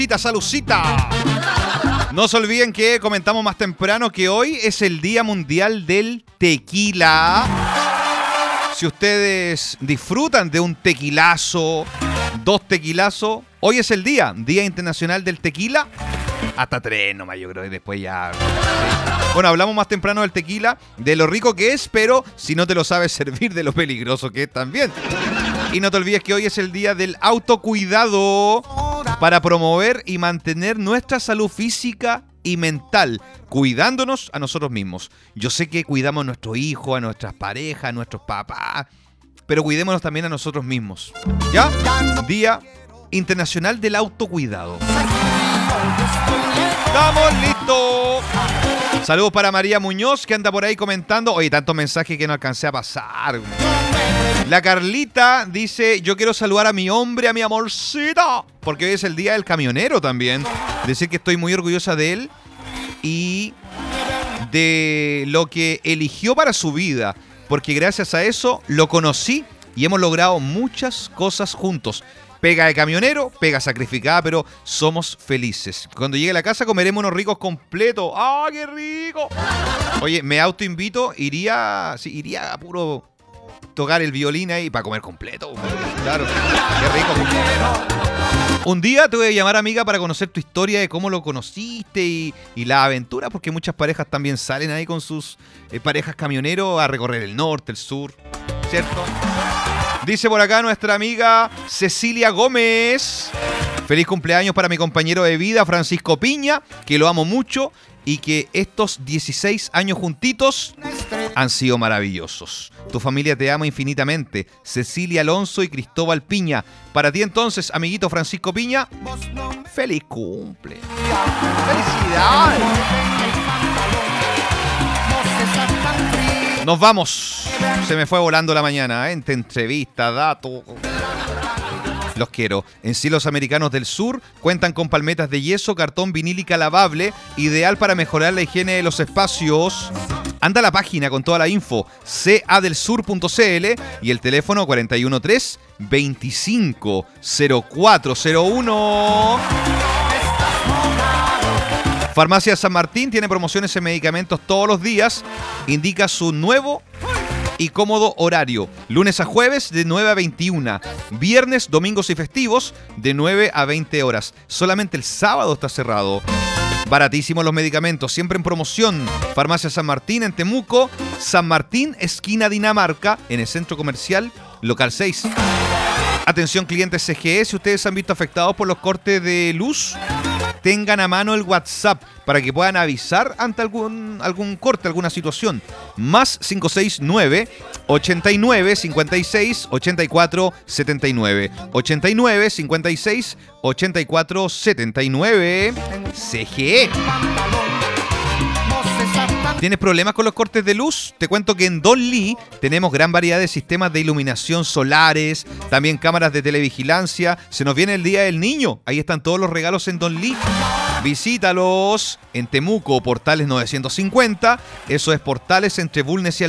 Salucita. No se olviden que comentamos más temprano que hoy es el Día Mundial del Tequila. Si ustedes disfrutan de un tequilazo, 2 tequilazos, hoy es el Día Internacional del Tequila. Hasta 3 nomás, yo creo, y después ya... Bueno, hablamos más temprano del tequila, de lo rico que es, pero si no te lo sabes servir, de lo peligroso que es también. Y no te olvides que hoy es el día del autocuidado para promover y mantener nuestra salud física y mental, cuidándonos a nosotros mismos. Yo sé que cuidamos a nuestros hijos, a nuestras parejas, a nuestros papás, pero cuidémonos también a nosotros mismos. ¿Ya? Día Internacional del Autocuidado. ¡Estamos listos! Saludos para María Muñoz, que anda por ahí comentando. Oye, tantos mensajes que no alcancé a pasar. La Carlita dice, yo quiero saludar a mi hombre, a mi amorcito, porque hoy es el día del camionero también. Decir que estoy muy orgullosa de él y de lo que eligió para su vida, porque gracias a eso lo conocí y hemos logrado muchas cosas juntos. Pega de camionero, pega sacrificada, pero somos felices. Cuando llegue a la casa comeremos unos ricos completos. ¡Ah, qué rico! Oye, me autoinvito, iría a puro tocar el violín ahí para comer completo. Claro, qué rico. Un día te voy a llamar, amiga, para conocer tu historia de cómo lo conociste y la aventura, porque muchas parejas también salen ahí con sus parejas camioneros a recorrer el norte, el sur, ¿cierto? Dice por acá nuestra amiga Cecilia Gómez. Feliz cumpleaños para mi compañero de vida, Francisco Piña, que lo amo mucho y que estos 16 años juntitos han sido maravillosos. Tu familia te ama infinitamente. Cecilia Alonso y Cristóbal Piña. Para ti entonces, amiguito Francisco Piña, feliz cumple. ¡Felicidades! Nos vamos. Se me fue volando la mañana, entre entrevista, datos. Los quiero. En Cielos Americanos del Sur cuentan con palmetas de yeso, cartón vinílica lavable, ideal para mejorar la higiene de los espacios. Anda a la página con toda la info, cadelsur.cl y el teléfono 413-250401. Farmacia San Martín tiene promociones en medicamentos todos los días. Indica su nuevo y cómodo horario. Lunes a jueves de 9 a 21. Viernes, domingos y festivos de 9 a 20 horas. Solamente el sábado está cerrado. Baratísimos los medicamentos, siempre en promoción. Farmacia San Martín en Temuco. San Martín, esquina Dinamarca, en el centro comercial, local 6. Atención clientes CGE, si ustedes se han visto afectados por los cortes de luz, tengan a mano el WhatsApp para que puedan avisar ante algún corte, alguna situación. Más 569 89 56 84 79. 89 56 84 79. CGE. ¿Tienes problemas con los cortes de luz? Te cuento que en Don Lee tenemos gran variedad de sistemas de iluminación solares, también cámaras de televigilancia. Se nos viene el Día del Niño. Ahí están todos los regalos en Don Lee. Visítalos en Temuco, Portales 950. Eso es Portales entre Bulnes y